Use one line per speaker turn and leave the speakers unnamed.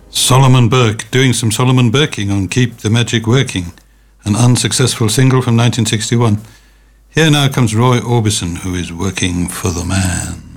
Solomon Burke doing some Solomon Burking on Keep the Magic Working, an unsuccessful single from 1961. Here now comes Roy Orbison, who is working for the man.